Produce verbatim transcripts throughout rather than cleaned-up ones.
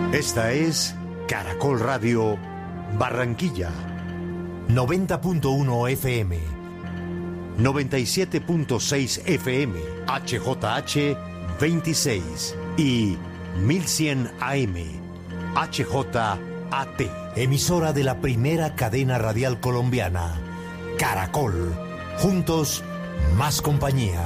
Esta es Caracol Radio Barranquilla. noventa punto uno F M. noventa y siete punto seis F M. H J H veintiséis. Y mil cien A M. H J A T. Emisora de la primera cadena radial colombiana. Caracol. Juntos, más compañía.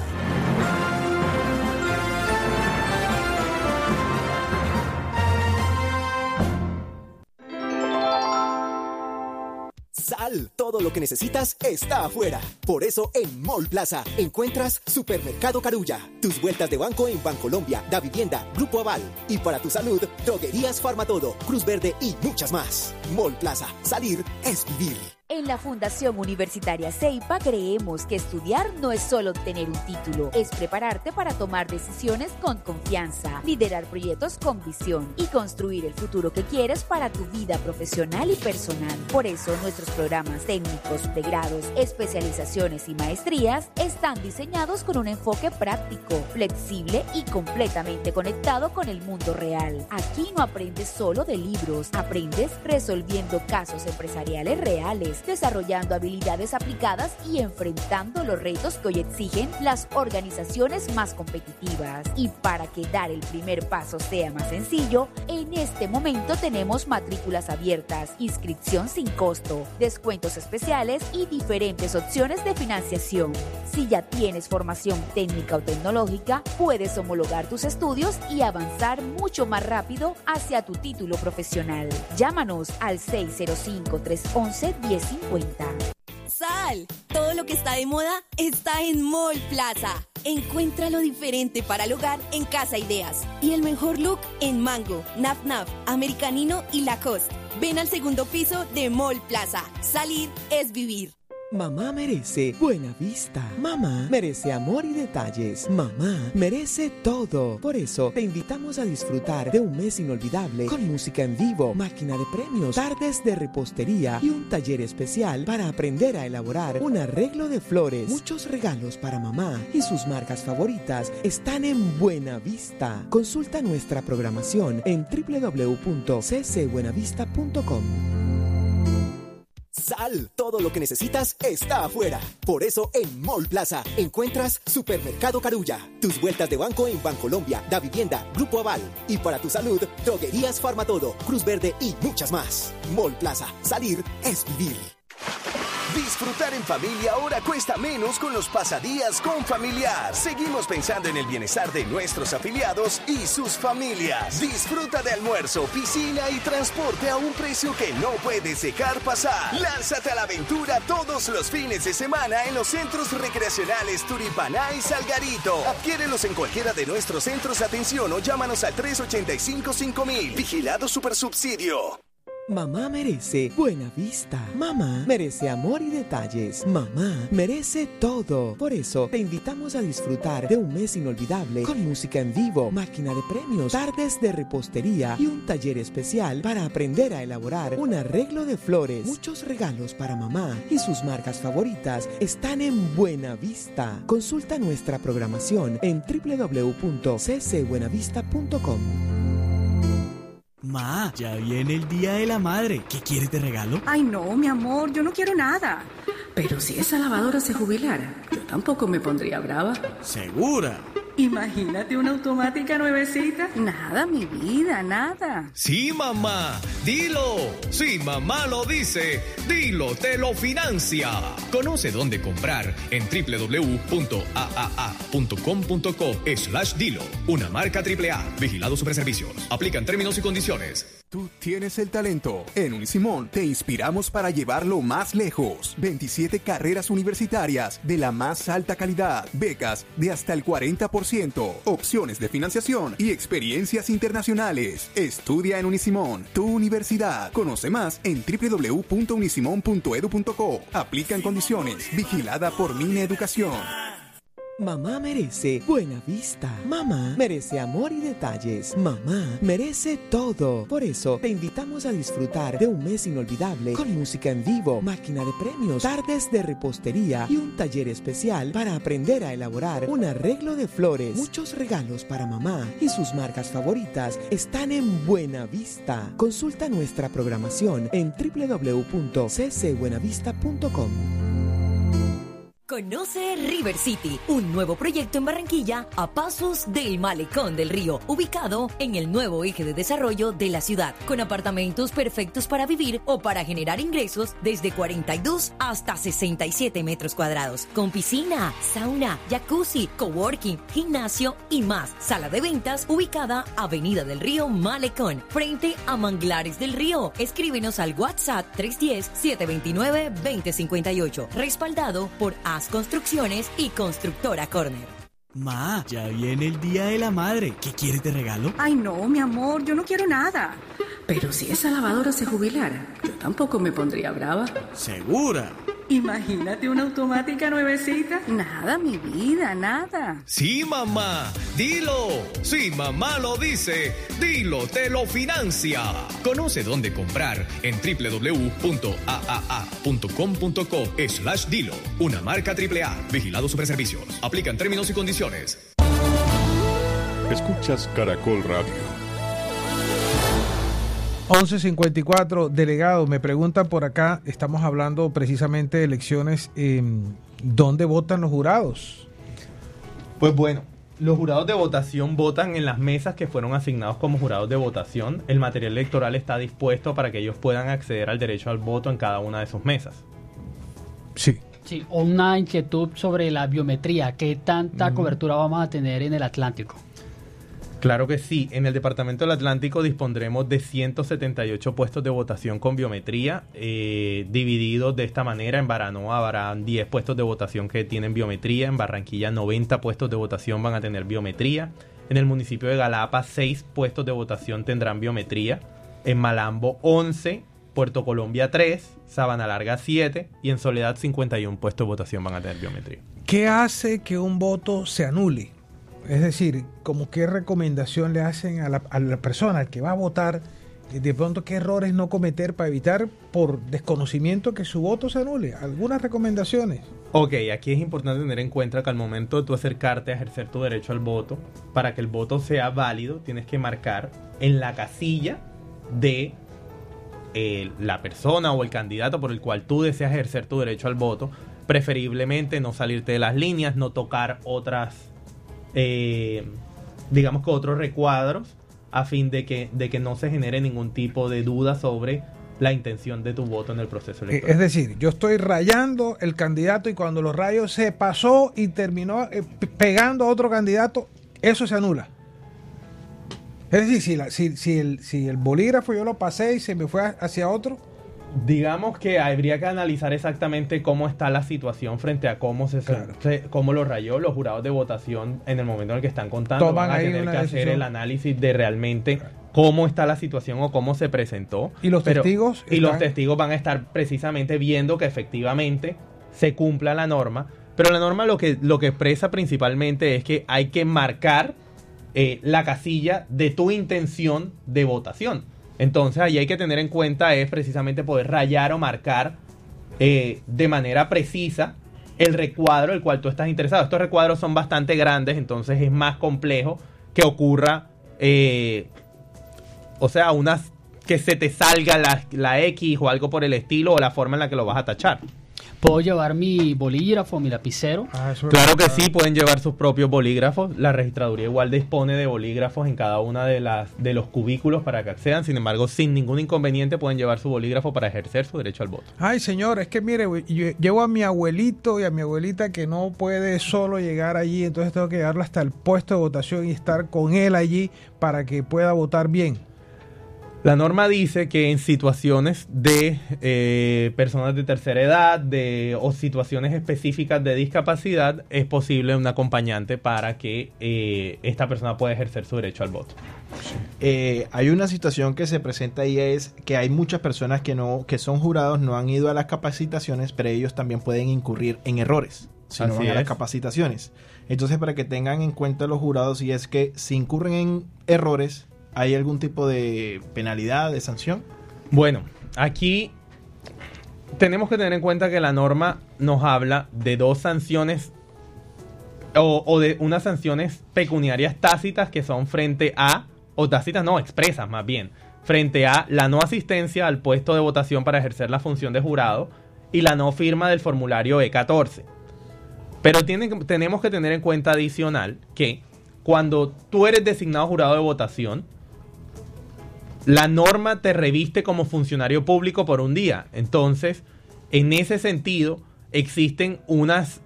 Sal, todo lo que necesitas está afuera. Por eso en Mall Plaza encuentras Supermercado Carulla. Tus vueltas de banco en Bancolombia, Da Vivienda, Grupo Aval. Y para tu salud, Droguerías Farmatodo, Cruz Verde y muchas más. Mall Plaza, salir es vivir. En la Fundación Universitaria CEIPA creemos que estudiar no es solo tener un título, es prepararte para tomar decisiones con confianza, liderar proyectos con visión y construir el futuro que quieres para tu vida profesional y personal. Por eso nuestros programas técnicos, pregrados, especializaciones y maestrías están diseñados con un enfoque práctico, flexible y completamente conectado con el mundo real. Aquí no aprendes solo de libros, aprendes resolviendo casos empresariales reales, desarrollando habilidades aplicadas y enfrentando los retos que hoy exigen las organizaciones más competitivas. Y para que dar el primer paso sea más sencillo, en este momento tenemos matrículas abiertas, inscripción sin costo, descuentos especiales y diferentes opciones de financiación. Si ya tienes formación técnica o tecnológica, puedes homologar tus estudios y avanzar mucho más rápido hacia tu título profesional. Llámanos al seis cero cinco, tres once, diez cincuenta. Sal, todo lo que está de moda está en Mall Plaza. Encuentra lo diferente para el hogar en Casa Ideas y el mejor look en Mango, Naf Naf, Americanino y Lacoste. Ven al segundo piso de Mall Plaza. Salir es vivir. Mamá merece buena vista. Mamá merece amor y detalles. Mamá merece todo. Por eso te invitamos a disfrutar de un mes inolvidable con música en vivo, máquina de premios, tardes de repostería y un taller especial para aprender a elaborar un arreglo de flores. Muchos regalos para mamá y sus marcas favoritas están en Buena Vista. Consulta nuestra programación en doble u doble u doble u punto c c buenavista punto com. Sal, todo lo que necesitas está afuera. Por eso en Mall Plaza encuentras Supermercado Carulla. Tus vueltas de banco en Bancolombia, Da Vivienda, Grupo Aval. Y para tu salud, Droguerías Farmatodo, Cruz Verde y muchas más. Mall Plaza, salir es vivir. Disfrutar en familia ahora cuesta menos con los pasadías con Familiar. Seguimos pensando en el bienestar de nuestros afiliados y sus familias. Disfruta de almuerzo, piscina y transporte a un precio que no puedes dejar pasar. Lánzate a la aventura todos los fines de semana en los centros recreacionales Turipaná y Salgarito. Adquiérelos en cualquiera de nuestros centros de atención o llámanos al tres ocho cinco, cinco mil. Vigilado Supersubsidio. Mamá merece buena vista. Mamá merece amor y detalles. Mamá merece todo. Por eso te invitamos a disfrutar de un mes inolvidable con música en vivo, máquina de premios, tardes de repostería y un taller especial para aprender a elaborar un arreglo de flores. Muchos regalos para mamá y sus marcas favoritas están en Buena Vista. Consulta nuestra programación en doble u doble u doble u punto c c buenavista punto com. Ma, ya viene el Día de la Madre. ¿Qué quieres de regalo? Ay, no, mi amor, yo no quiero nada. Pero si esa lavadora se jubilara, yo tampoco me pondría brava. ¿Segura? Imagínate una automática nuevecita. Nada, mi vida, nada. Sí, mamá, dilo. Si mamá lo dice, dilo, te lo financia. Conoce dónde comprar en doble u doble u doble u punto a a a punto com punto co slash dilo. Una marca triple A. Vigilado Superservicios. Aplican términos y condiciones. Tú tienes el talento. En Unisimón te inspiramos para llevarlo más lejos. veintisiete carreras universitarias de la más alta calidad, becas de hasta el cuarenta por ciento, opciones de financiación y experiencias internacionales. Estudia en Unisimón, tu universidad. Conoce más en doble u doble u doble u punto unisimón punto edu punto co. Aplican condiciones. Vigilada por Mineducación. Mamá merece buena vista. Mamá merece amor y detalles. Mamá merece todo. Por eso te invitamos a disfrutar de un mes inolvidable con música en vivo, máquina de premios, tardes de repostería y un taller especial para aprender a elaborar un arreglo de flores. Muchos regalos para mamá y sus marcas favoritas están en Buena Vista. Consulta nuestra programación en doble u doble u doble u punto c c buenavista punto com. Conoce River City, un nuevo proyecto en Barranquilla a pasos del Malecón del Río, ubicado en el nuevo eje de desarrollo de la ciudad, con apartamentos perfectos para vivir o para generar ingresos desde cuarenta y dos hasta sesenta y siete metros cuadrados, con piscina, sauna, jacuzzi, coworking, gimnasio y más. Sala de ventas ubicada Avenida del Río Malecón, frente a Manglares del Río. Escríbenos al WhatsApp tres uno cero, siete dos nueve, dos cero cinco ocho, respaldado por A Construcciones y Constructora Corner. Ma, ya viene el Día de la Madre. ¿Qué quieres de regalo? Ay, no, mi amor, yo no quiero nada. Pero si esa lavadora se jubilara, yo tampoco me pondría brava. ¿Segura? Imagínate una automática nuevecita. Nada, mi vida, nada. Sí, mamá, dilo. Sí, mamá lo dice. Dilo, te lo financia. Conoce dónde comprar en doble u doble u doble u punto a a a punto com punto co slash dilo. Una marca triple A. Vigilado Superservicios. Aplican términos y condiciones. Escuchas Caracol Radio. once cincuenta y cuatro, delegado, me preguntan por acá, estamos hablando precisamente de elecciones, eh, ¿dónde votan los jurados? Pues bueno, los jurados de votación votan en las mesas que fueron asignados como jurados de votación. El material electoral está dispuesto para que ellos puedan acceder al derecho al voto en cada una de sus mesas. Sí. Sí, una inquietud sobre la biometría, ¿qué tanta mm. cobertura vamos a tener en el Atlántico? Claro que sí, en el Departamento del Atlántico dispondremos de ciento setenta y ocho puestos de votación con biometría, eh, divididos de esta manera. En Baranoa habrán diez puestos de votación que tienen biometría, en Barranquilla noventa puestos de votación van a tener biometría, en el municipio de Galapa seis puestos de votación tendrán biometría, en Malambo once, Puerto Colombia tres, Sabana Larga siete y en Soledad cincuenta y uno puestos de votación van a tener biometría. ¿Qué hace que un voto se anule? Es decir, como qué recomendación le hacen a la, a la persona, al que va a votar, de pronto qué errores no cometer para evitar por desconocimiento que su voto se anule. ¿Algunas recomendaciones? Ok, aquí es importante tener en cuenta que al momento de tú acercarte a ejercer tu derecho al voto, para que el voto sea válido, tienes que marcar en la casilla de eh, la persona o el candidato por el cual tú deseas ejercer tu derecho al voto, preferiblemente no salirte de las líneas, no tocar otras... Eh, digamos que otros recuadros a fin de que, de que no se genere ningún tipo de duda sobre la intención de tu voto en el proceso electoral. Es decir, yo estoy rayando el candidato y cuando los rayos se pasó y terminó eh, pegando a otro candidato, eso se anula. Es decir, si, la, si, si, el, si el bolígrafo yo lo pasé y se me fue hacia otro, digamos que habría que analizar exactamente cómo está la situación frente a cómo se, claro. se cómo lo rayó. Los jurados de votación en el momento en el que están contando Toman van a tener que hacer decisión. El análisis de realmente claro. cómo está la situación o cómo se presentó. Y los Pero, testigos y están... los testigos van a estar precisamente viendo que efectivamente se cumpla la norma. Pero la norma lo que, lo que expresa principalmente es que hay que marcar eh, la casilla de tu intención de votación. Entonces, ahí hay que tener en cuenta es precisamente poder rayar o marcar eh, de manera precisa el recuadro del cual tú estás interesado. Estos recuadros son bastante grandes, entonces es más complejo que ocurra, eh, o sea, unas que se te salga la, la X o algo por el estilo o la forma en la que lo vas a tachar. ¿Puedo llevar mi bolígrafo, mi lapicero? Ah, claro que sí, pueden llevar sus propios bolígrafos. La registraduría igual dispone de bolígrafos en cada una de las de los cubículos para que accedan. Sin embargo, sin ningún inconveniente pueden llevar su bolígrafo para ejercer su derecho al voto. Ay, señor, es que mire, yo llevo a mi abuelito y a mi abuelita que no puede solo llegar allí, entonces tengo que llevarlo hasta el puesto de votación y estar con él allí para que pueda votar bien. La norma dice que en situaciones de eh, personas de tercera edad de, o situaciones específicas de discapacidad es posible un acompañante para que eh, esta persona pueda ejercer su derecho al voto. Sí. Eh, hay una situación que se presenta ahí, es que hay muchas personas que no que son jurados, no han ido a las capacitaciones, pero ellos también pueden incurrir en errores. si no Así van a las es. capacitaciones. Entonces, para que tengan en cuenta los jurados, y es que si incurren en errores, ¿hay algún tipo de penalidad, de sanción? Bueno, aquí tenemos que tener en cuenta que la norma nos habla de dos sanciones o, o de unas sanciones pecuniarias tácitas que son frente a, o tácitas no, expresas más bien, frente a la no asistencia al puesto de votación para ejercer la función de jurado y la no firma del formulario E catorce. Pero tienen, tenemos que tener en cuenta adicional que cuando tú eres designado jurado de votación, la norma te reviste como funcionario público por un día. Entonces, en ese sentido, existen unas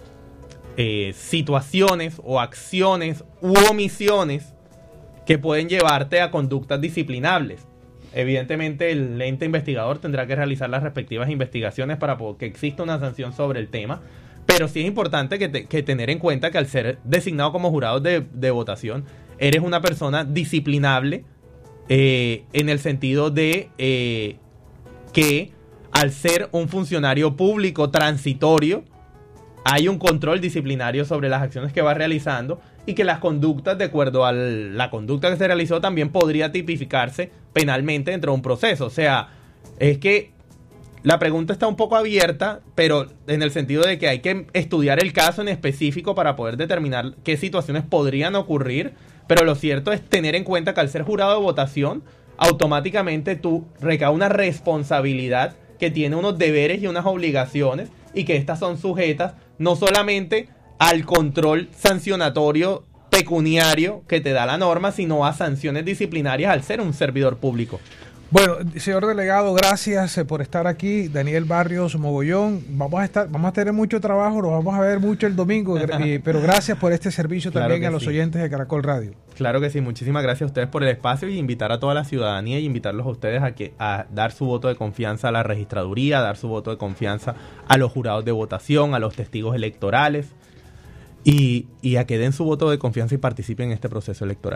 eh, situaciones o acciones u omisiones que pueden llevarte a conductas disciplinables. Evidentemente, el ente investigador tendrá que realizar las respectivas investigaciones para que exista una sanción sobre el tema. Pero sí es importante que, te, que tener en cuenta que al ser designado como jurado de, de votación, eres una persona disciplinable eh, en el sentido de eh, que al ser un funcionario público transitorio, hay un control disciplinario sobre las acciones que va realizando y que las conductas, de acuerdo a la conducta que se realizó, también podría tipificarse penalmente dentro de un proceso. O sea, es que la pregunta está un poco abierta, pero en el sentido de que hay que estudiar el caso en específico para poder determinar qué situaciones podrían ocurrir, pero lo cierto es tener en cuenta que al ser jurado de votación, automáticamente tú recae una responsabilidad que tiene unos deberes y unas obligaciones y que estas son sujetas no solamente al control sancionatorio pecuniario que te da la norma, sino a sanciones disciplinarias al ser un servidor público. Bueno, señor delegado, gracias eh, por estar aquí. Daniel Barrios Mogollón, vamos a estar, vamos a tener mucho trabajo, nos vamos a ver mucho el domingo, eh, pero gracias por este servicio Claro también que a los sí. oyentes de Caracol Radio. Claro que sí, muchísimas gracias a ustedes por el espacio y invitar a toda la ciudadanía y invitarlos a ustedes a que a dar su voto de confianza a la registraduría, a dar su voto de confianza a los jurados de votación, a los testigos electorales y, y a que den su voto de confianza y participen en este proceso electoral.